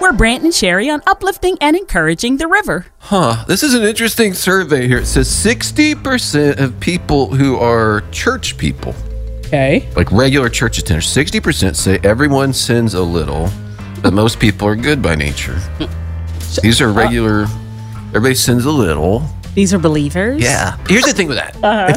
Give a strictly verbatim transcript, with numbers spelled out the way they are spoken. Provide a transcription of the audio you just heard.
We're Brant and Sherry on uplifting and encouraging the river. Huh. This is an interesting survey here. It says sixty percent of people who are church people, Okay. like regular church attenders, sixty percent say everyone sins a little, but most people are good by nature. These are regular, everybody sins a little. These are believers. Yeah. Here's the thing with that. Uh-huh.